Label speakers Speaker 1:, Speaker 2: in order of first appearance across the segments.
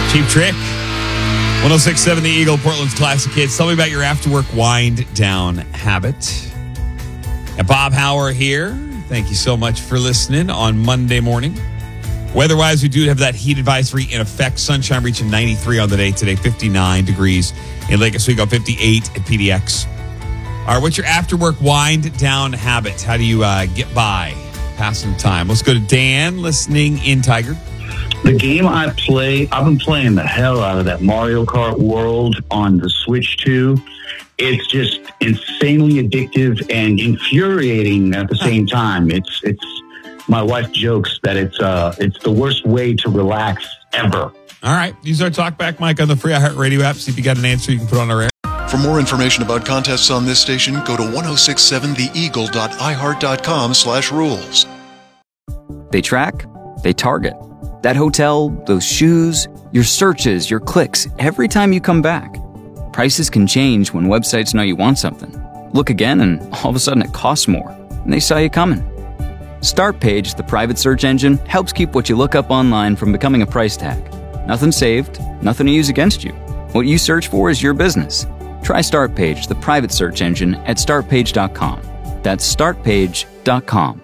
Speaker 1: Cheap Trick. 106.7 The Eagle, Portland's classic hits. Tell me about your after-work wind-down habit. And Bob Hauer here. Thank you so much for listening on Monday morning. Weather-wise, we do have that heat advisory in effect. Sunshine reaching 93 on the day today, 59 degrees in Lake Oswego, 58 at PDX. All right, what's your after-work wind-down habit? How do you get by passing time? Let's go to Dan, listening in Tiger.
Speaker 2: The game I play, I've been playing the hell out of that Mario Kart World on the Switch 2. It's just insanely addictive and infuriating at the same time. It's my wife jokes that it's the worst way to relax ever.
Speaker 1: All right, use our talkback mic on the free iHeartRadio app. See if you got an answer you can put on our air.
Speaker 3: For more information about contests on this station, go to 1067theeagle.iheart.com/rules.
Speaker 4: They track, they target. That hotel, those shoes, your searches, your clicks, every time you come back. Prices can change when websites know you want something. Look again and all of a sudden it costs more, and they saw you coming. StartPage, the private search engine, helps keep what you look up online from becoming a price tag. Nothing saved, nothing to use against you. What you search for is your business. Try StartPage, the private search engine, at startpage.com. That's startpage.com.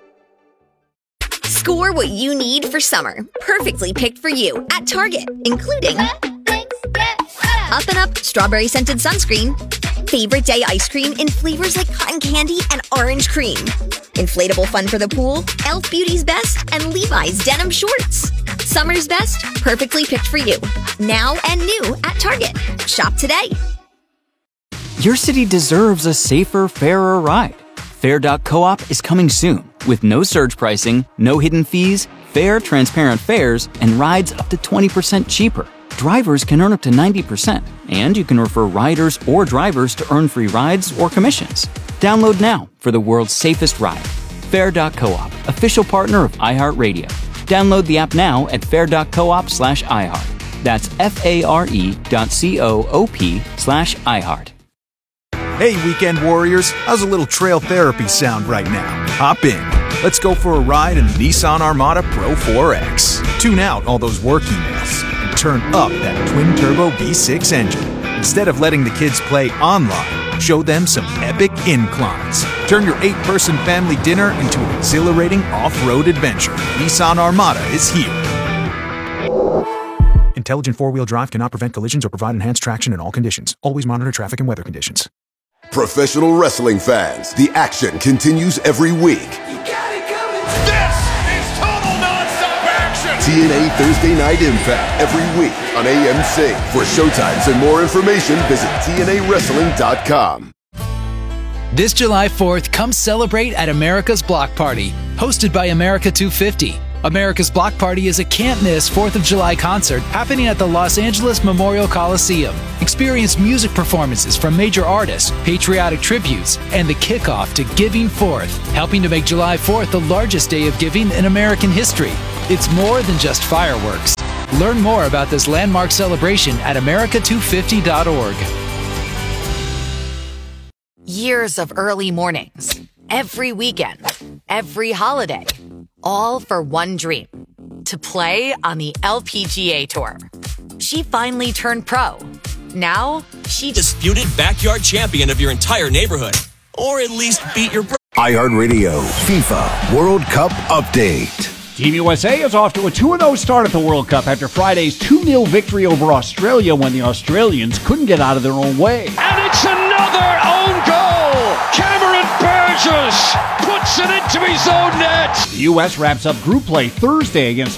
Speaker 5: Score what you need for summer. Perfectly picked for you at Target, including Up and Up strawberry scented sunscreen, favorite day ice cream in flavors like cotton candy and orange cream, inflatable fun for the pool, Elf Beauty's Best, and Levi's denim shorts. Summer's best, perfectly picked for you. Now and new at Target. Shop today.
Speaker 4: Your city deserves a safer, fairer ride. Fair.coop is coming soon with no surge pricing, no hidden fees, fair, transparent fares, and rides up to 20% cheaper. Drivers can earn up to 90%, and you can refer riders or drivers to earn free rides or commissions. Download now for the world's safest ride. Fair.coop, official partner of iHeartRadio. Download the app now at fair.coop/iHeart. That's FARE.coop/iHeart.
Speaker 6: Hey, weekend warriors, how's a little trail therapy sound right now? Hop in. Let's go for a ride in the Nissan Armada Pro 4X. Tune out all those work emails and turn up that twin-turbo V6 engine. Instead of letting the kids play online, show them some epic inclines. Turn your 8-person family dinner into an exhilarating off-road adventure. Nissan Armada is here. Intelligent four-wheel drive cannot prevent collisions or provide enhanced traction in all conditions. Always monitor traffic and weather conditions.
Speaker 7: Professional wrestling fans, the action continues every week.
Speaker 8: You got it coming. This is total nonstop action.
Speaker 7: TNA Thursday Night Impact every week on AMC. For showtimes and more information, visit TNAWrestling.com.
Speaker 9: This July 4th, come celebrate at America's Block Party, hosted by America 250. America's Block Party is a can't-miss 4th of July concert happening at the Los Angeles Memorial Coliseum. Experience music performances from major artists, patriotic tributes, and the kickoff to Giving Forth, helping to make July 4th the largest day of giving in American history. It's more than just fireworks. Learn more about this landmark celebration at america250.org.
Speaker 10: Years of early mornings, every weekend, every holiday, all for one dream, to play on the LPGA Tour. She finally turned pro. Now, she
Speaker 11: disputed backyard champion of your entire neighborhood, or at least beat your
Speaker 7: iHeartRadio FIFA World Cup Update.
Speaker 12: Team USA is off to a 2-0 start at the World Cup after Friday's 2-0 victory over Australia when the Australians couldn't get out of their own way.
Speaker 13: And it's another own goal! Cameron Burgess puts it into his own net!
Speaker 12: The U.S. wraps up group play Thursday against